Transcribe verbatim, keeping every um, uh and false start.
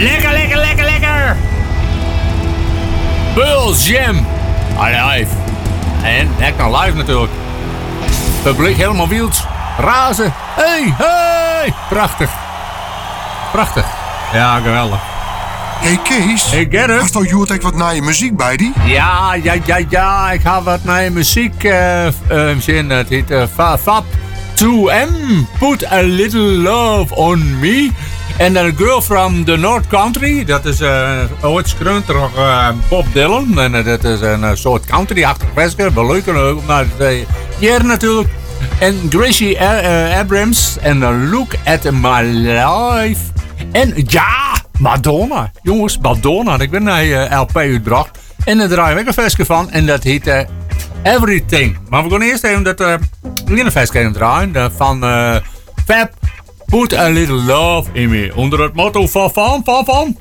Lekker, lekker, lekker, lekker. Pearl Jam. Alive. En echt nog live natuurlijk. Publiek helemaal wild. Razen. Hey, hey. Prachtig. Prachtig. Ja, geweldig. Hey Kees, Hey Gerrit. hast al Joert ook wat naar je muziek bij die? Ja, ja, ja, ja. Ik ga wat naar je muziek uh, uh, zien. Het heet uh, Fab two M. Put a little love on me. En een girl from the North Country. Dat is uh, ooit scrunter uh, Bob Dylan. En uh, dat is een uh, soort country-achtig vesker. Wel leuk om naar te hier natuurlijk. En Gracie uh, Abrams. En uh, Look at My Life. En ja, Madonna. Jongens, Madonna. Ik ben naar uh, L P uitgebracht. En daar draai ik een vesker van. En dat heet uh, Everything. Maar we gaan eerst even dat uh, een vesker draaien. Uh, van uh, Fab. Put a little love in me. Onder het motto van van van van